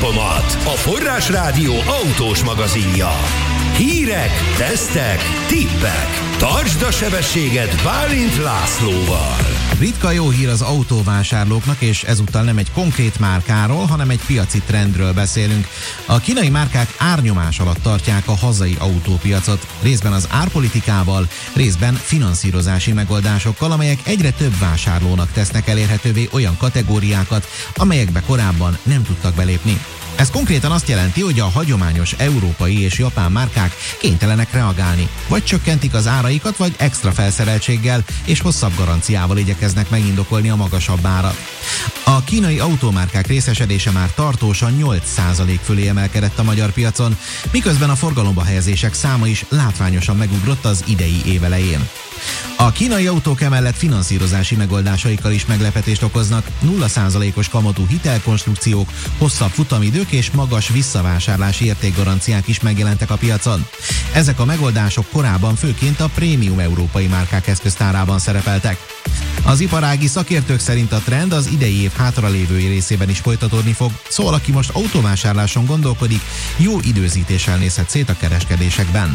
napomat. A Forrásrádió autós magazinja. Hírek, tesztek, tippek. Tartsd a sebességet Bálint Lászlóval. Ritka jó hír az autóvásárlóknak, és ezúttal nem egy konkrét márkáról, hanem egy piaci trendről beszélünk. A kínai márkák árnyomás alatt tartják a hazai autópiacot, részben az árpolitikával, részben finanszírozási megoldásokkal, amelyek egyre több vásárlónak tesznek elérhetővé olyan kategóriákat, amelyekbe korábban nem tudtak belépni. Ez konkrétan azt jelenti, hogy a hagyományos európai és japán márkák kénytelenek reagálni. Vagy csökkentik az áraikat, vagy extra felszereltséggel és hosszabb garanciával igyekeznek megindokolni a magasabb árat. A kínai autómárkák részesedése már tartósan 8% fölé emelkedett a magyar piacon, miközben a forgalomba helyezések száma is látványosan megugrott az idei év elején. A kínai autók emellett finanszírozási megoldásaikkal is meglepetést okoznak, 0%-os kamatú hitelkonstrukciók, hosszabb futamidők és magas visszavásárlási értékgaranciák is megjelentek a piacon. Ezek a megoldások korábban főként a prémium európai márkák eszköztárában szerepeltek. Az iparági szakértők szerint a trend az idei év hátralévő részében is folytatódni fog, szóval aki most autóvásárláson gondolkodik, jó időzítéssel nézhet szét a kereskedésekben.